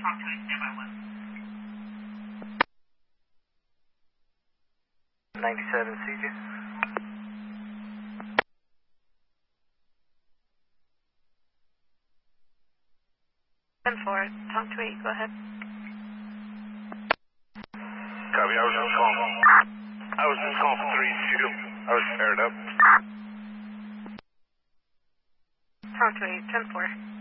97 CJ. 10-4, talk to 8, go ahead. Copy, I was just calling for 3-2. I was paired up. Talk to 8, 10-4.